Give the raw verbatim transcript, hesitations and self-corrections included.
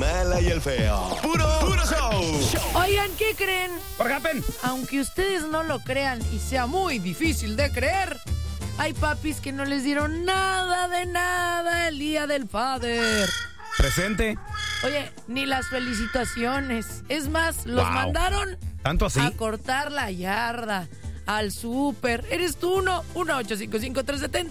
mala y el feo. Puro, puro show. Oigan, ¿qué creen? What happened? Aunque ustedes no lo crean y sea muy difícil de creer, hay papis que no les dieron nada de nada el día del Father. Presente. Oye, ni las felicitaciones. Es más, los Wow. mandaron ¿Tanto así? a cortar la yarda, al súper. ¿Eres tú uno? uno ocho cinco cinco tres siete